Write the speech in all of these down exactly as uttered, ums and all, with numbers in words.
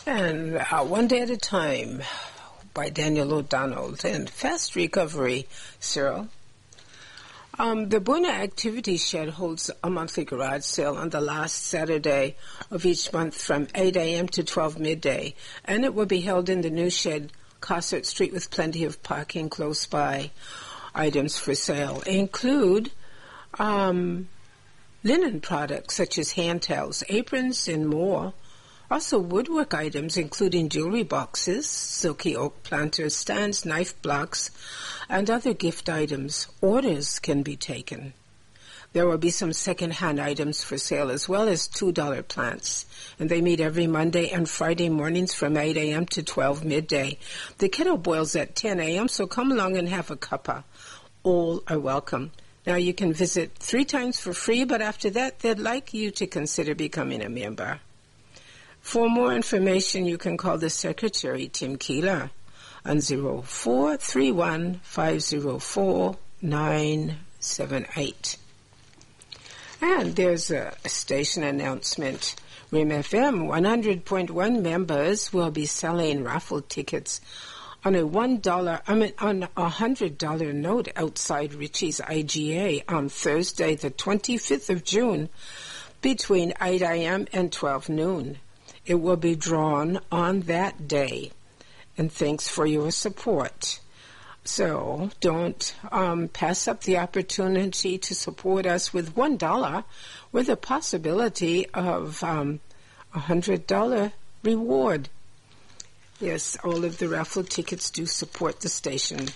And uh, One Day at a Time by Daniel O'Donnell and Fast Recovery, Cyril. Um, the Boona Activity Shed holds a monthly garage sale on the last Saturday of each month from eight a.m. to twelve midday, and it will be held in the new shed, Cossert Street, with plenty of parking close by. Items for sale include um, linen products such as hand towels, aprons, and more. Also woodwork items including jewelry boxes, silky oak planters, stands, knife blocks, and other gift items. Orders can be taken. There will be some second-hand items for sale as well as two dollar plants, and they meet every Monday and Friday mornings from eight a.m. to twelve midday. The kettle boils at ten a.m., so come along and have a cuppa. All are welcome. Now, you can visit three times for free, but after that, they'd like you to consider becoming a member. For more information, you can call the secretary, Tim Keeler, on zero four three one, five zero four, nine seven eight. And there's a, a station announcement. R I M F M one hundred point one members will be selling raffle tickets on a one dollar, I mean, on a one hundred dollar note outside Richie's I G A on Thursday, the twenty-fifth of June, between eight a.m. and twelve noon. It will be drawn on that day. And thanks for your support. So don't um, pass up the opportunity to support us with one dollar with a possibility of um, a one hundred dollar reward. Yes, all of the raffle tickets do support the station.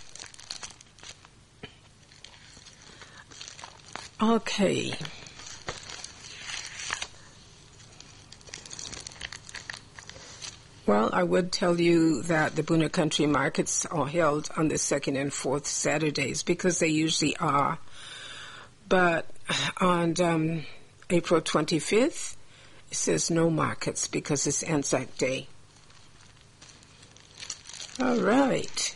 Okay. Well, I would tell you that the Boona Country Markets are held on the second and fourth Saturdays because they usually are. But on um, April twenty-fifth, it says no markets because it's Anzac Day. All right.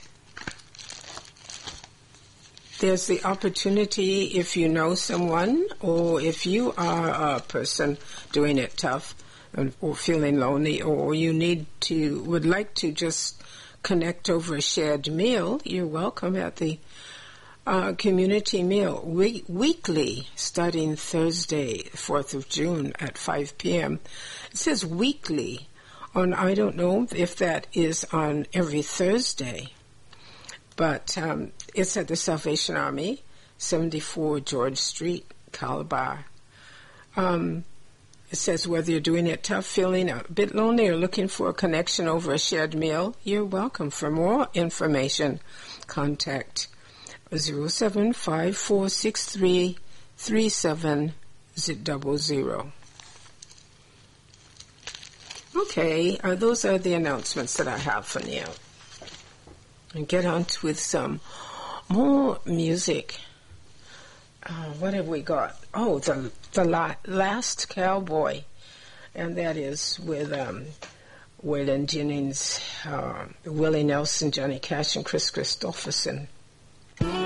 There's the opportunity if you know someone or if you are a person doing it tough or feeling lonely, or you need to, would like to just connect over a shared meal, you're welcome at the uh, community meal we- weekly, starting Thursday, fourth of June at five p.m. It says weekly on, I don't know if that is on every Thursday, but um, it's at the Salvation Army, seventy-four George Street, Calabar. Um, It says whether you're doing it tough, feeling a bit lonely, or looking for a connection over a shared meal, you're welcome. For more information, contact zero seven five four six three three seven zero zero. Okay, uh, those are the announcements that I have for you. And get on to with some more music. Uh, what have we got? Oh, the the la- Last Cowboy, and that is with um, Waylon Jennings, uh, Willie Nelson, Johnny Cash, and Chris Christopherson.